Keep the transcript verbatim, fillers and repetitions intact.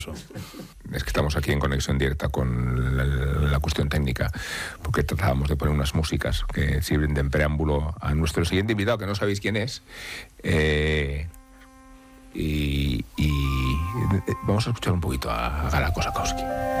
Es que estamos aquí en conexión directa con la, la cuestión técnica, porque tratábamos de poner unas músicas que sirven de preámbulo a nuestro siguiente invitado, que no sabéis quién es. Eh, y, y vamos a escuchar un poquito a, a Gala Kosakowski.